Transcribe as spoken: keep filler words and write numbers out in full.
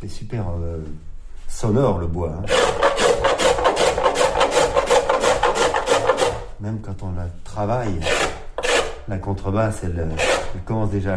C'est super euh, sonore le bois. Hein. Même quand on la travaille, la contrebasse, elle, elle commence déjà à